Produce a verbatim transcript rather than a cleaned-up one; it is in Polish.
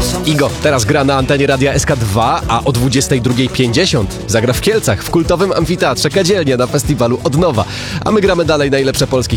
Igo teraz gra na antenie Radia S K dwa, a o dwudziestej drugiej pięćdziesiąt zagra w Kielcach w kultowym amfiteatrze Kadzielnia na festiwalu Odnowa. A my gramy dalej najlepsze polskie